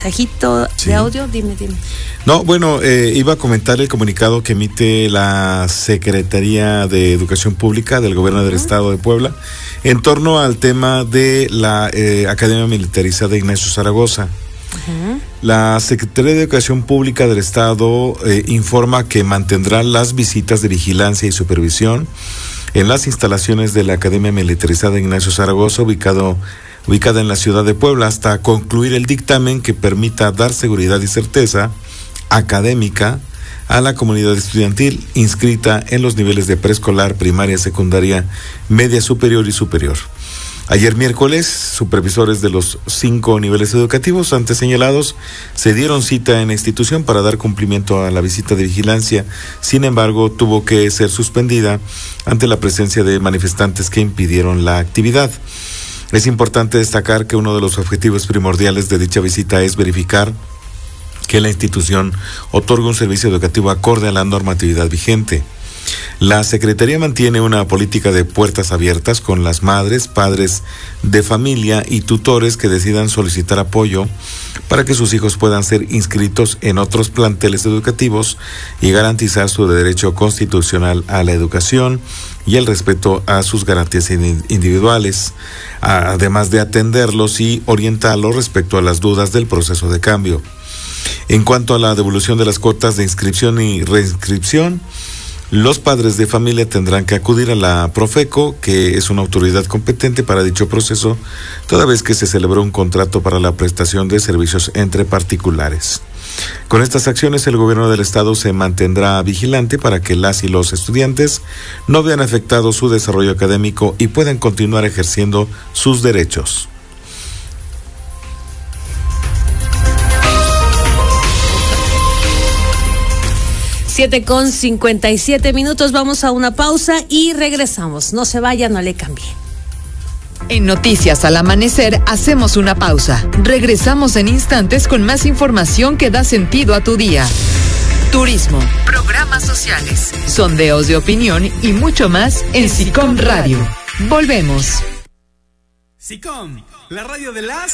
mensajito de audio, dime. No, bueno, iba a comentar el comunicado que emite la Secretaría de Educación Pública del Gobierno del Estado de Puebla en torno al tema de la Academia Militarizada Ignacio Zaragoza. La Secretaría de Educación Pública del Estado informa que mantendrá las visitas de vigilancia y supervisión en las instalaciones de la Academia Militarizada Ignacio Zaragoza, ubicada en la ciudad de Puebla, hasta concluir el dictamen que permita dar seguridad y certeza académica a la comunidad estudiantil inscrita en los niveles de preescolar, primaria, secundaria, media superior y superior. Ayer miércoles, supervisores de los 5 niveles educativos antes señalados se dieron cita en la institución para dar cumplimiento a la visita de vigilancia. Sin embargo, tuvo que ser suspendida ante la presencia de manifestantes que impidieron la actividad. Es importante destacar que uno de los objetivos primordiales de dicha visita es verificar que la institución otorga un servicio educativo acorde a la normatividad vigente. La Secretaría mantiene una política de puertas abiertas con las madres, padres de familia y tutores que decidan solicitar apoyo para que sus hijos puedan ser inscritos en otros planteles educativos y garantizar su derecho constitucional a la educación y el respeto a sus garantías individuales, además de atenderlos y orientarlos respecto a las dudas del proceso de cambio. En cuanto a la devolución de las cuotas de inscripción y reinscripción, los padres de familia tendrán que acudir a la Profeco, que es una autoridad competente para dicho proceso, toda vez que se celebró un contrato para la prestación de servicios entre particulares. Con estas acciones, el gobierno del estado se mantendrá vigilante para que las y los estudiantes no vean afectado su desarrollo académico y puedan continuar ejerciendo sus derechos. Con 57 minutos, vamos a una pausa y regresamos. No se vaya, no le cambie. En Noticias al Amanecer hacemos una pausa. Regresamos en instantes con más información que da sentido a tu día. Turismo, programas sociales, sondeos de opinión y mucho más en SICOM Radio. Volvemos. SICOM, la radio de las